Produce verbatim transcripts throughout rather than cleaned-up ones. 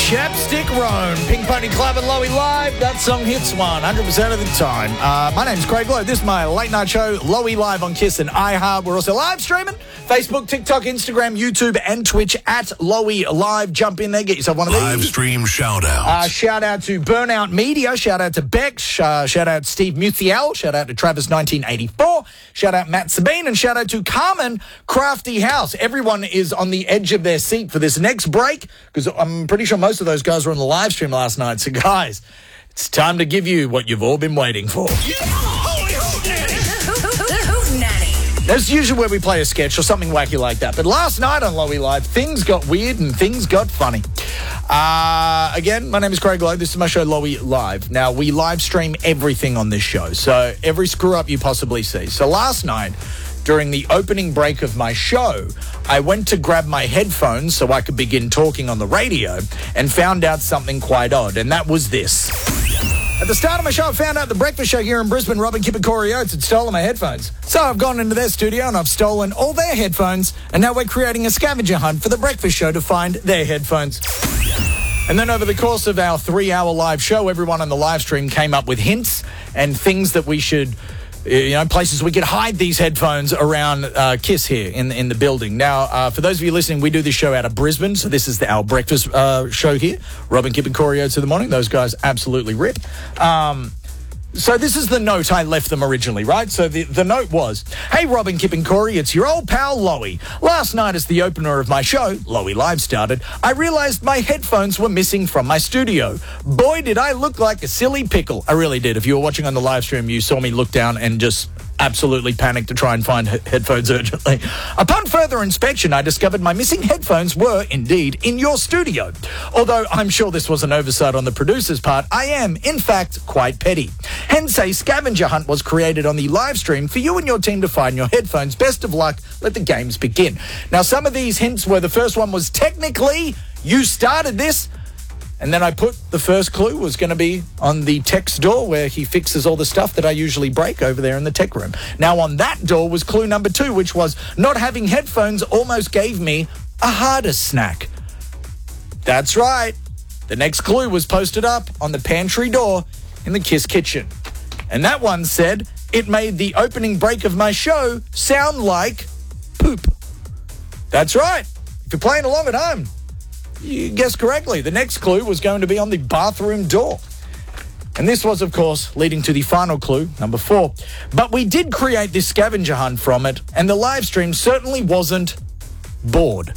Chapstick Roan, Pink Pony Club and Lowy Live. That song hits one hundred percent of the time. Uh, my name's Craig Lowe. This is my late night show, Lowy Live on Kiss and iHeart. We're also live streaming Facebook, TikTok, Instagram, YouTube, and Twitch at Lowy Live. Jump in there, get yourself one of these. Live stream shout outs. Uh, shout out to Burnout Media. Shout out to Bex. Uh, shout out to Steve Muthiel. Shout out to Travis nineteen eighty-four. Shout out Matt Sabine. And shout out to Carmen Crafty House. Everyone is on the edge of their seat for this next break because I'm pretty sure most of those guys were on the live stream last night. So, guys, it's time to give you what you've all been waiting for. That's usually where we play a sketch or something wacky like that. But last night on Lowy Live, things got weird and things got funny. Uh, again, my name is Craig Lowe. This is my show, Lowy Live. Now, we live stream everything on this show, so every screw-up you possibly see. So last night, during the opening break of my show, I went to grab my headphones so I could begin talking on the radio and found out something quite odd, and that was this. At the start of my show, I found out the breakfast show here in Brisbane, Robin, Kip and Corey Oates had stolen my headphones. So I've gone into their studio and I've stolen all their headphones, and now we're creating a scavenger hunt for the breakfast show to find their headphones. And then over the course of our three-hour live show, everyone on the live stream came up with hints and things that we should... You know, places we could hide these headphones around uh, Kiss here in in the building. Now, uh, for those of you listening, we do this show out of Brisbane, so this is the, our breakfast uh, show here. Robin, Kip and Corey Oates in the morning. Those guys absolutely rip. Um, so this is the note I left them originally, right? So the, the note was, hey, Robin, Kip and Corey, it's your old pal, Lowy. Last night as the opener of my show, Lowy Live started, I realised my headphones were missing from my studio. Boy, did I look like a silly pickle. I really did. If you were watching on the live stream, you saw me look down and just absolutely panicked to try and find he- headphones urgently. Upon further inspection, I discovered my missing headphones were indeed in your studio. Although I'm sure this was an oversight on the producer's part, I am, in fact, quite petty. Hence, a scavenger hunt was created on the live stream for you and your team to find your headphones. Best of luck. Let the games begin. Now, some of these hints were, the first one was technically, you started this. And then I put the first clue was going to be on the tech's door where he fixes all the stuff that I usually break over there in the tech room. Now, on that door was clue number two, which was not having headphones almost gave me a harder snack. That's right. The next clue was posted up on the pantry door in the Kiss kitchen. And that one said, it made the opening break of my show sound like poop. That's right. If you're playing along at home, you guessed correctly. The next clue was going to be on the bathroom door. And this was, of course, leading to the final clue, number four. But we did create this scavenger hunt from it, and the live stream certainly wasn't bored.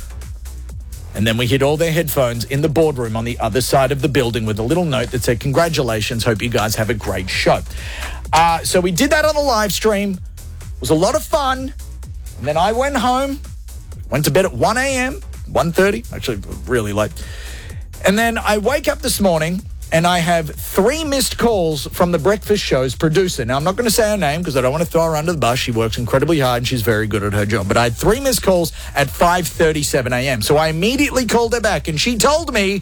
And then we hid all their headphones in the boardroom on the other side of the building with a little note that said, congratulations, hope you guys have a great show. Uh, so we did that on the live stream. It was a lot of fun. And then I went home, went to bed at one a.m., one thirty, actually really late. And then I wake up this morning and I have three missed calls from the breakfast show's producer. Now, I'm not going to say her name because I don't want to throw her under the bus. She works incredibly hard and she's very good at her job. But I had three missed calls at five thirty-seven a.m. So I immediately called her back and she told me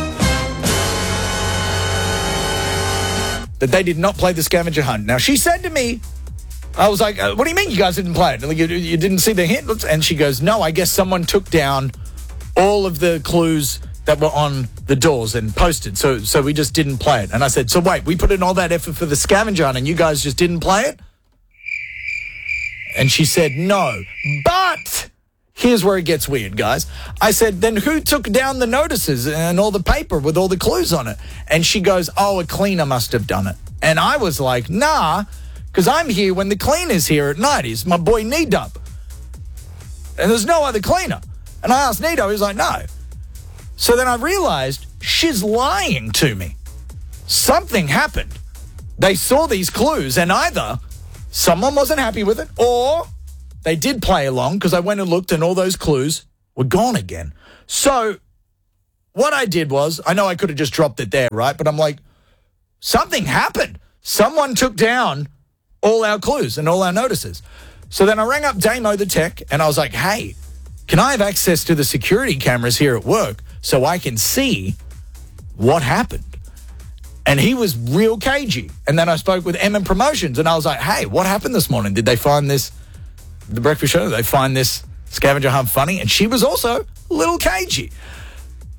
that they did not play the scavenger hunt. Now, she said to me, I was like, what do you mean you guys didn't play it? Like, you, you didn't see the hint? And she goes, no, I guess someone took down all of the clues that were on the doors and posted. So so we just didn't play it. And I said, so wait, we put in all that effort for the scavenger hunt and you guys just didn't play it? And she said, no. But here's where it gets weird, guys. I said, then who took down the notices and all the paper with all the clues on it? And she goes, oh, a cleaner must have done it. And I was like, nah, because I'm here when the cleaner's here at night. He's my boy Knee-Dub. And there's no other cleaner. And I asked Nito, he was like, no. So then I realized she's lying to me. Something happened. They saw these clues and either someone wasn't happy with it or they did play along because I went and looked and all those clues were gone again. So what I did was, I know I could have just dropped it there, right? But I'm like, something happened. Someone took down all our clues and all our notices. So then I rang up Damo the tech and I was like, hey, can I have access to the security cameras here at work so I can see what happened? And he was real cagey. And then I spoke with M M Promotions and I was like, hey, what happened this morning? Did they find this, the breakfast show, did they find this scavenger hunt funny? And she was also a little cagey.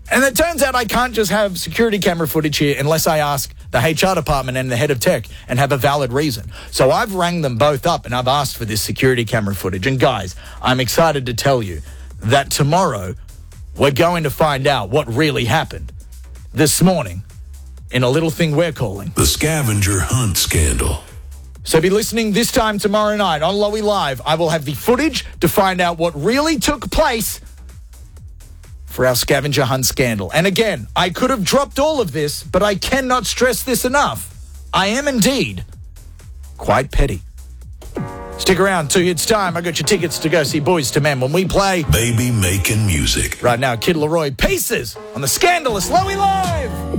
And it turns out I can't just have security camera footage here unless I ask the H R department and the head of tech and have a valid reason. So I've rang them both up and I've asked for this security camera footage. And guys, I'm excited to tell you that tomorrow we're going to find out what really happened this morning in a little thing we're calling the scavenger hunt scandal. So be listening this time tomorrow night on Lowy Live. I will have the footage to find out what really took place for our scavenger hunt scandal. And again, I could have dropped all of this, but I cannot stress this enough. I am indeed quite petty. Stick around, two hits time. I got your tickets to go see Boys to Men when we play Baby Making Music. Right now, Kid Laroi Pieces on the scandalous Lowy Live.